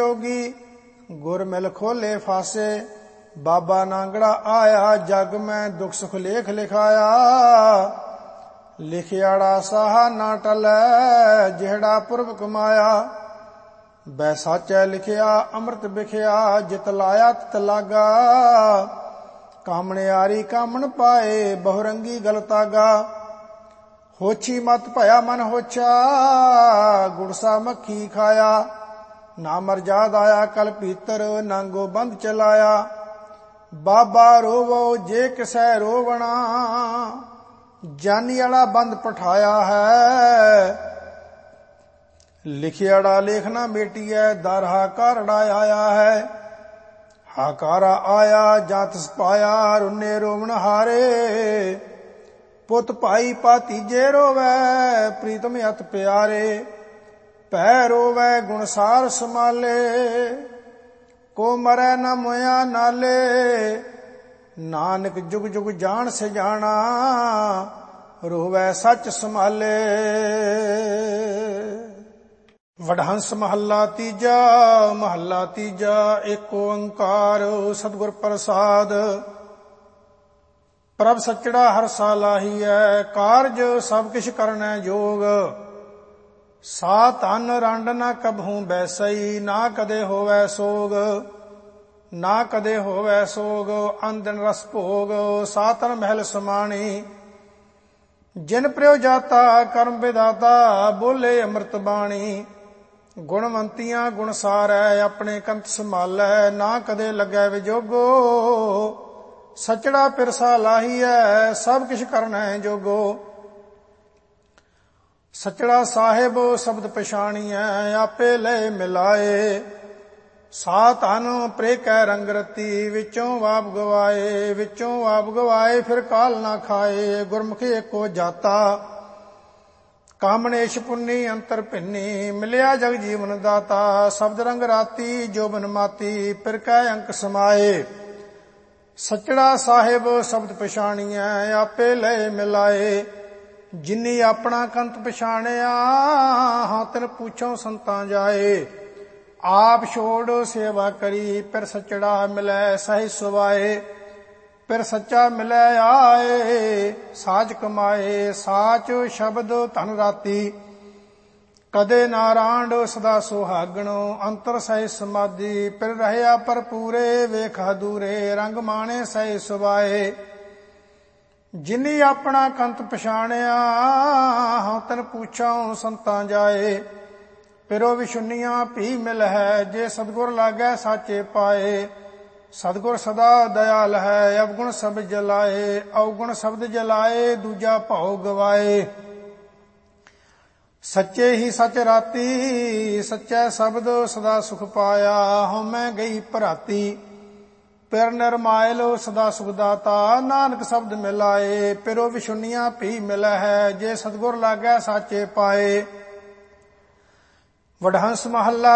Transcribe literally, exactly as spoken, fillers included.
जोगी, गुर मिल खोले फासे। बाबा नांगड़ा आया, जग में दुख सुख लेख लिखाया। लिखियाड़ा साहा ना टलै, जेहड़ा पुरब कमाया। बै साचै लिखिया अमृत बिखिया, जित लाया तित लागा। कामणियारी कामण पाए, बहुरंगी गल तागा। होछी मत भया मन होछा, गुड़सा मक्खी खाया। ना मरजाद आया कल पीतर, नांगो बंद चलाया। बाबा रोवो जे किसै रोवना, जानी वाला बंद पठाया है। लिखियाड़ा लेखना बेटिया, दर हाकारड़ा आया है। हाकारा आया जात सपाया, रुन्ने रोवण हारे। पुत भाई भातीजे रोवै, प्रीतम अत प्यारे। पै रोवै गुणसार समाले, को मरै न मोया नाले। नानक जुग जुग जान से जाना, रोवै सच संभाले। वडहंस महला तीजा, महला तीजा। एक ओंकार सतगुर प्रसाद। प्रभ सचड़ा हर सालाही है, कारज सब किछ करनै जोग। सा तन रंड न कबहू बैसई, ना कदे होवै सोग। ना कदे होवै सोग, अंदन रस भोग। सा तन महल समाणी, जिन प्रयो जाता कर्म विदाता। बोले अमृत बाणी, गुणवंतियां गुण सारै। अपने कंत संभालै, ना कदे लगै विजोगो। सचड़ा पिरसा लाही है, सब किछ करनै जोगो। सचड़ा साहिब शब्द पछाणिਐ, आपे लय मिलाए। सा धन प्रे कै रंग रती, विचों वाप गवाए। विचों वाप गवाए, फिर काल ना खाए। गुरमुखी एको जाता, कामणेश पुन्नी अंतर भिन्नी। मिलिया जग जीवन दाता, शब्द रंग राती। जो बन माती, फिर कै अंक समाए। सचड़ा साहिब शब्द पछाणिਐ, आपे लय मिलाए। जिन्नी अपना कंत पछाणिया, हाँ तिन पूछों संतां जाए। आप छोड़ सेवा करी, फिर सचड़ा मिलै सही सुवाए। फिर सच्चा मिलै आए, साच कमाए। साच शब्द धन राती, कदे नारायण सदा सुहागणो। अंतर सही समाधि, फिर रहया पर पूरे। ਵੇਖ ਹਦੂਰੇ, रंग माणे सही सुवाए। जिनी अपना कंत पछाणिया, हाँ तन पूछां संतां जाए। पिरो विशुनिया भी मिल है, जे सतगुर लागै साचे पाए। सतगुर सदा दयाल है, अवगुण शब्द जलाए। अवगुण शब्द जलाए, दूजा भाव गवाए। सच्चे ही सच राती, सच्चै शब्द सदा सुख पाया। हਉਮੈ गई भराती, पिर निरमायल सदा सुख दाता। नानक शब्द मिलाए, पिरो विशुनिया भी मिलै है। जे सतगुर लागै साचे पाए। वडहंस महला